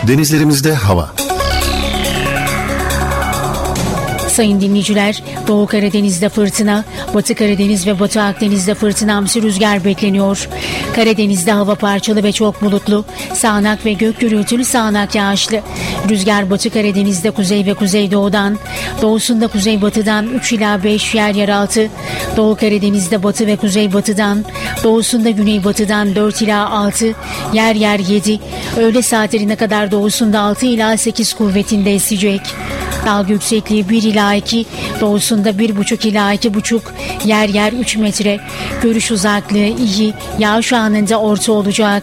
Denizlerimizde hava. Sayın dinleyiciler, Doğu Karadeniz'de fırtına, Batı Karadeniz ve Batı Akdeniz'de fırtınamsı rüzgar bekleniyor. Karadeniz'de hava parçalı ve çok bulutlu, sağanak ve gök gürültülü sağanak yağışlı. Rüzgar Batı Karadeniz'de kuzey ve kuzeydoğudan, doğusunda kuzeybatıdan 3 ila 5 yer altı, Doğu Karadeniz'de batı ve kuzeybatıdan, doğusunda güneybatıdan 4 ila 6, yer 7, öğle saatlerine kadar doğusunda 6 ila 8 kuvvetinde esecek. Dalga yüksekliği 1 ila 2, doğusunda 1,5 ila 2,5, yer 3 metre. Görüş uzaklığı iyi, yağış anında orta olacak.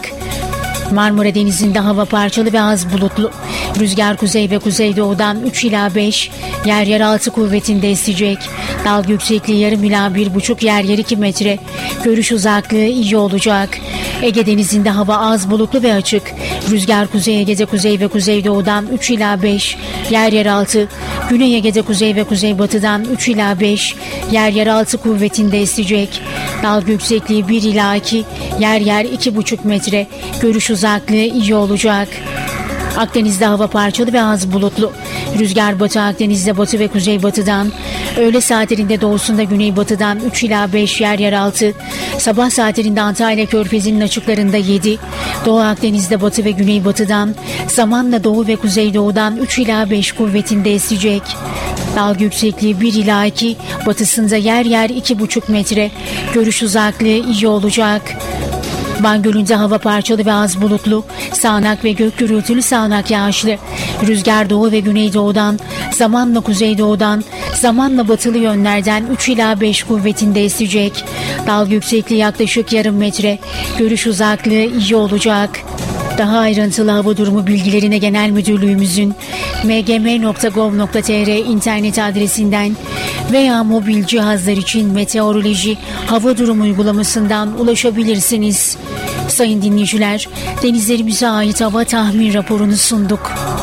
Marmara Denizi'nde hava parçalı ve az bulutlu. Rüzgar kuzey ve kuzeydoğudan 3 ila 5, yer 6 kuvvetinde esecek. Dalga yüksekliği yarım ila 1,5, yer 2 metre. Görüş uzaklığı iyi olacak. Ege Denizi'nde hava az bulutlu ve açık. Rüzgar Kuzey Ege'de kuzey ve kuzeydoğudan 3 ila 5, yer 6. Güney Ege'de kuzey ve kuzeybatıdan 3 ila 5, yer 6 kuvvetinde esecek. Dalga yüksekliği 1 ila 2, yer 2,5 metre. Görüş uzaklığı iyi olacak. Akdeniz'de hava parçalı ve az bulutlu. Rüzgar Batı Akdeniz'de batı ve kuzeybatıdan, öğle saatlerinde doğusunda güneybatıdan 3 ila 5, yer 6. Sabah saatlerinde Antalya Körfezi'nin açıklarında 7. Doğu Akdeniz'de batı ve güneybatıdan, zamanla doğu ve kuzeydoğudan 3 ila 5 kuvvetinde esecek. Dalga yüksekliği 1 ila 2, batısında yer 2,5 metre. Görüş uzaklığı iyi olacak. Van Gölü'nde hava parçalı ve az bulutlu, sağanak ve gök gürültülü sağanak yağışlı. Rüzgar doğu ve güneydoğudan, zamanla kuzeydoğudan, zamanla batılı yönlerden 3 ila 5 kuvvetinde esecek. Dalga yüksekliği yaklaşık yarım metre. Görüş uzaklığı iyi olacak. Daha ayrıntılı hava durumu bilgilerine Genel Müdürlüğümüzün mgm.gov.tr internet adresinden veya mobil cihazlar için meteoroloji hava durumu uygulamasından ulaşabilirsiniz. Sayın dinleyiciler, denizlerimize ait hava tahmin raporunu sunduk.